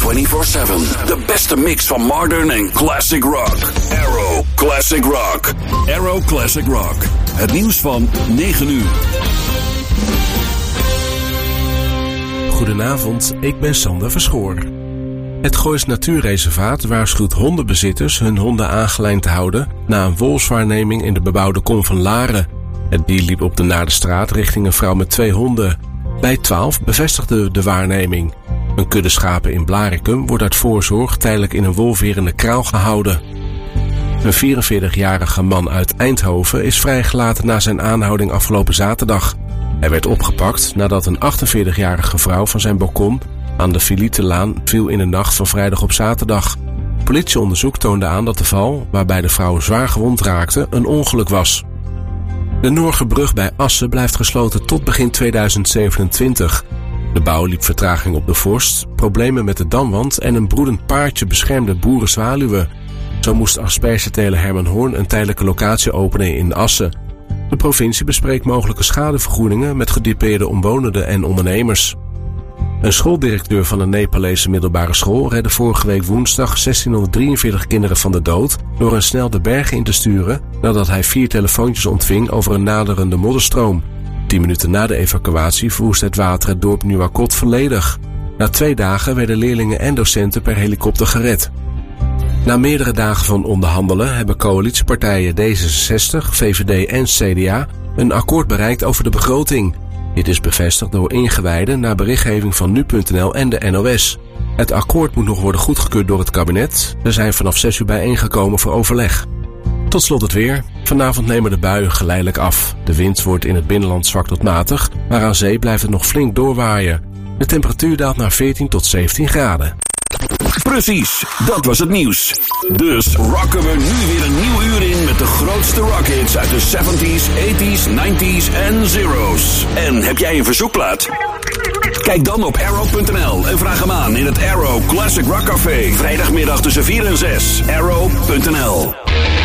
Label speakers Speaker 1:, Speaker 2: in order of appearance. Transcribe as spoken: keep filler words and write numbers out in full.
Speaker 1: vierentwintig zeven. De beste mix van modern en classic rock. Arrow Classic Rock. Arrow Classic Rock. Het nieuws van negen uur.
Speaker 2: Goedenavond, ik ben Sander Verschoor. Het Goois Natuurreservaat waarschuwt hondenbezitters hun honden aangelijnd te houden na een wolfswaarneming in de bebouwde kom van Laren. Het dier liep op de Naardenstraat richting een vrouw met twee honden. Bij twaalf bevestigde de waarneming. Een kudde schapen in Blaricum wordt uit voorzorg tijdelijk in een wolverende kraal gehouden. Een vierenveertigjarige man uit Eindhoven is vrijgelaten na zijn aanhouding afgelopen zaterdag. Hij werd opgepakt nadat een achtenveertigjarige vrouw van zijn balkon aan de Filietenlaan viel in de nacht van vrijdag op zaterdag. Politieonderzoek toonde aan dat de val, waarbij de vrouw zwaar gewond raakte, een ongeluk was. De Noorgerbrug bij Assen blijft gesloten tot begin tweeduizend zevenentwintig. De bouw liep vertraging op de vorst, problemen met de damwand en een broedend paardje beschermde boerenzwaluwen. Zo moest aspergeteler Herman Hoorn een tijdelijke locatie openen in Assen. De provincie bespreekt mogelijke schadevergoedingen met gedupeerde omwonenden en ondernemers. Een schooldirecteur van een Nepalese middelbare school redde vorige week woensdag zestienhonderddrieënveertig kinderen van de dood door hen snel de bergen in te sturen nadat hij vier telefoontjes ontving over een naderende modderstroom. Tien minuten na de evacuatie verwoest het water het dorp Nuwakot volledig. Na twee dagen werden leerlingen en docenten per helikopter gered. Na meerdere dagen van onderhandelen hebben coalitiepartijen D zesenzestig, V V D en C D A een akkoord bereikt over de begroting. Dit is bevestigd door ingewijden na berichtgeving van nu punt n l en de N O S. Het akkoord moet nog worden goedgekeurd door het kabinet. We zijn vanaf zes uur bijeengekomen voor overleg. Tot slot het weer. Vanavond nemen de buien geleidelijk af. De wind wordt in het binnenland zwak tot matig, maar aan zee blijft het nog flink doorwaaien. De temperatuur daalt naar veertien tot zeventien graden.
Speaker 1: Precies, dat was het nieuws. Dus rocken we nu weer een nieuw uur in met de grootste rockhits uit de zeventies, tachtiger, negentiger en zero's. En heb jij een verzoekplaat? Kijk dan op arrow punt n l en vraag hem aan in het Arrow Classic Rock Café. Vrijdagmiddag tussen vier en zes. arrow punt n l